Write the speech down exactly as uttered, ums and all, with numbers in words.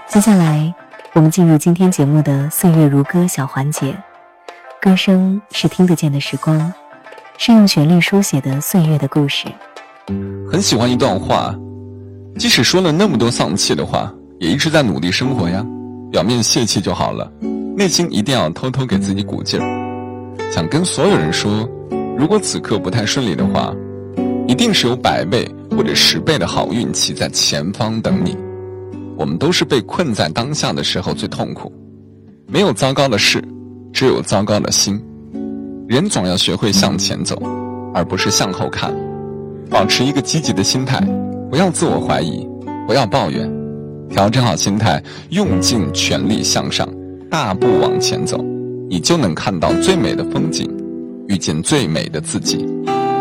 接下来我们进入今天节目的岁月如歌小环节，歌声是听得见的时光，是用旋律书写的岁月的故事。 很喜欢一段话，即使说了那么多丧气的话，也一直在努力生活呀，表面泄气就好了，内心一定要偷偷给自己鼓劲儿。想跟所有人说，如果此刻不太顺利的话，一定是有百倍或者十倍的好运气在前方等你。我们都是被困在当下的时候最痛苦，没有糟糕的事，只有糟糕的心。人总要学会向前走，而不是向后看，保持一个积极的心态，不要自我怀疑，不要抱怨，调整好心态，用尽全力向上，大步往前走，你就能看到最美的风景，遇见最美的自己。